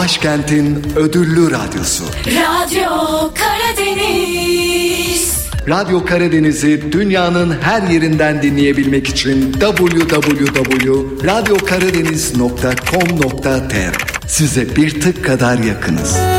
Başkentin ödüllü radyosu. Radyo Karadeniz. Radyo Karadeniz'i dünyanın her yerinden dinleyebilmek için www.radyokaradeniz.com.tr size bir tık kadar yakınız.